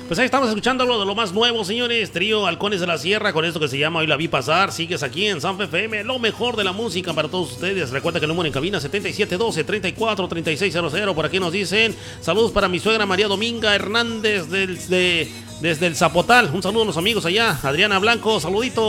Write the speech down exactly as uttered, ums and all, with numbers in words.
Pues ahí estamos escuchando algo de lo más nuevo, señores. Trío Halcones de la Sierra, con esto que se llama Hoy la vi pasar. Sigues aquí en Sanfe F M, lo mejor de la música para todos ustedes. Recuerda que el número en cabina setenta y siete doce, treinta y cuatro, treinta y seis cero cero. Por aquí nos dicen saludos para mi suegra María Dominga Hernández del, de, desde el Zapotal. Un saludo a los amigos allá. Adriana Blanco, saludito.